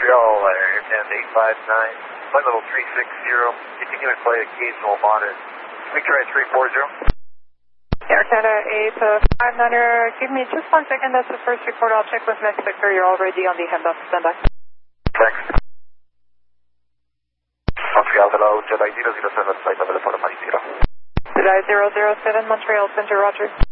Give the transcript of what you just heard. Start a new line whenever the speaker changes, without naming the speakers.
Montreal, and 859, flight level 360, continue to flight occasional monitor. We try 340.
Air Canada 859er, give me just 1 second, that's the first report. I'll check with next sector. You're already on the handoff. Stand by.
Thanks. Montreal, hello, July 007, flight level 450.
July 007, Montreal Center, roger.